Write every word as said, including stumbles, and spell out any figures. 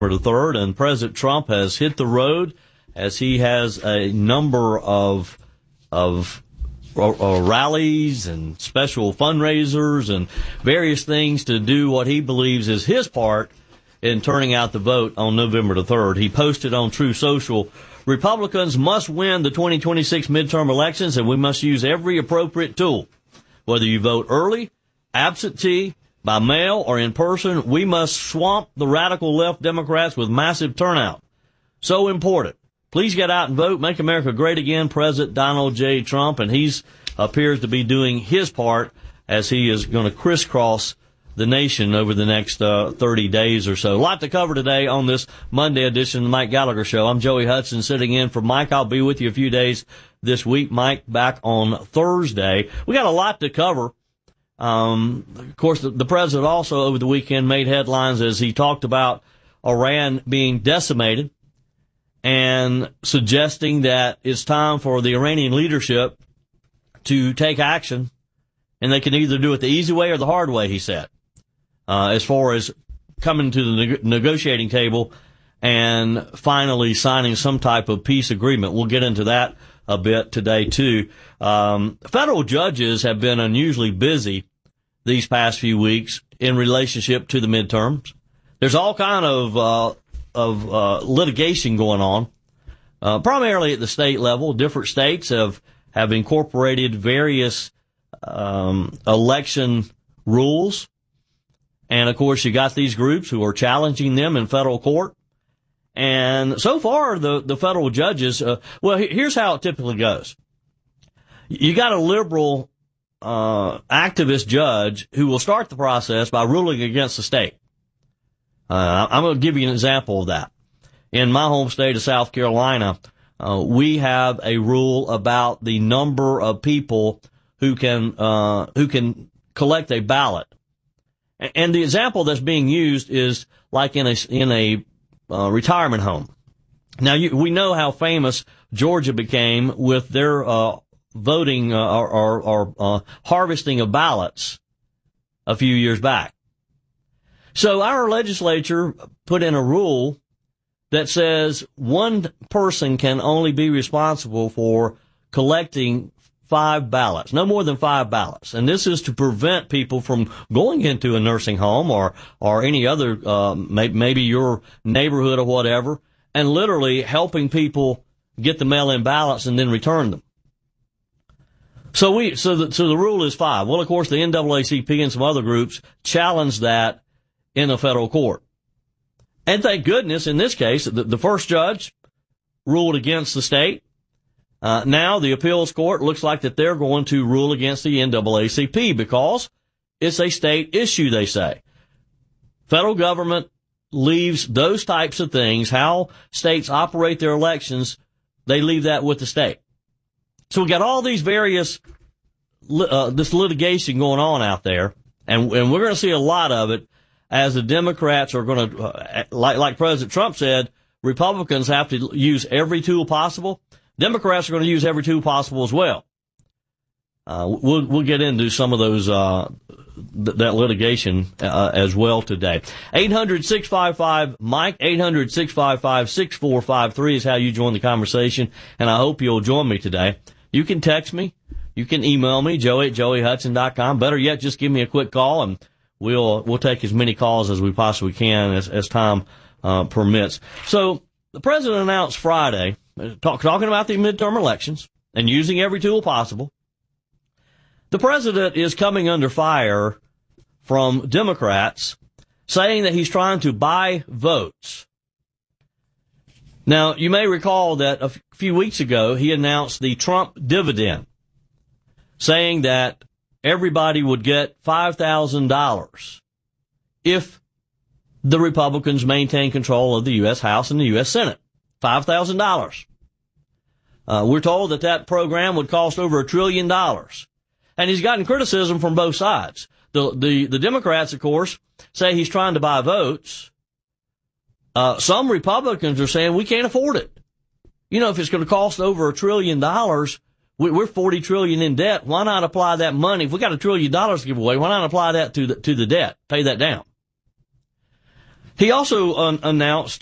the third, and President Trump has hit the road as he has a number of of uh, rallies and special fundraisers and various things to do what he believes is his part in turning out the vote on November the third. He posted on True Social, Republicans must win the twenty twenty-six midterm elections, and we must use every appropriate tool. Whether you vote early, absentee, by mail, or in person, we must swamp the radical left Democrats with massive turnout. So important. Please get out and vote. Make America great again, President Donald J. Trump. And he's appears to be doing his part as he is going to crisscross the nation over the next uh, thirty days or so. A lot to cover today on this Monday edition of the Mike Gallagher Show. I'm Joey Hudson sitting in for Mike. I'll be with you a few days this week. Mike back on Thursday. We got a lot to cover. Um, of course, the, the president also over the weekend made headlines as he talked about Iran being decimated and suggesting that it's time for the Iranian leadership to take action, and they can either do it the easy way or the hard way, he said, uh, as far as coming to the neg- negotiating table and finally signing some type of peace agreement. We'll get into that a bit today, too. Um, federal judges have been unusually busy these past few weeks in relationship to the midterms. There's all kind of uh, of uh, litigation going on, uh, primarily at the state level. Different states have have incorporated various um, election rules, and of course, you got these groups who are challenging them in federal court. And so far, the the federal judges, uh, well, here's how it typically goes: you got a liberal Uh, activist judge who will start the process by ruling against the state. Uh, I'm going to give you an example of that. In my home state of South Carolina, uh, we have a rule about the number of people who can uh, who can collect a ballot. And the example that's being used is like in a in a uh, retirement home. Now, you, we know how famous Georgia became with their uh voting uh, or, or, or uh, harvesting of ballots a few years back. So our legislature put in a rule that says one person can only be responsible for collecting five ballots, no more than five ballots. And this is to prevent people from going into a nursing home or, or any other, uh, may, maybe your neighborhood or whatever, and literally helping people get the mail-in ballots and then return them. So we, so the, so the rule is five. Well, of course, the N double A C P and some other groups challenged that in a federal court. And thank goodness, in this case, the, the first judge ruled against the state. Uh, now the appeals court looks like that they're going to rule against the N double A C P because it's a state issue, they say. Federal government leaves those types of things, how states operate their elections, they leave that with the state. So we got all these various, uh, this litigation going on out there, and, and we're going to see a lot of it as the Democrats are going to, uh, like, like President Trump said, Republicans have to use every tool possible. Democrats are going to use every tool possible as well. Uh, we'll, we'll get into some of those, uh, th- that litigation, uh, as well today. eight hundred, six five five, Mike, eight hundred, six five five, six four five three is how you join the conversation, and I hope you'll join me today. You can text me. You can email me, joey at joey hudson dot com. Better yet, just give me a quick call, and we'll we'll take as many calls as we possibly can as, as time uh, permits. So the president announced Friday, talk, talking about the midterm elections and using every tool possible. The president is coming under fire from Democrats saying that he's trying to buy votes. Now, you may recall that a f- few weeks ago, he announced the Trump dividend, saying that everybody would get five thousand dollars if the Republicans maintain control of the U S House and the U S Senate. five thousand dollars. Uh, we're told that that program would cost over a trillion dollars. And he's gotten criticism from both sides. The, the, the Democrats, of course, say he's trying to buy votes. Uh, some Republicans are saying we can't afford it. You know, if it's going to cost over a trillion dollars, we, we're forty trillion in debt. Why not apply that money? If we got a trillion dollars to give away, why not apply that to the, to the debt? Pay that down. He also uh, announced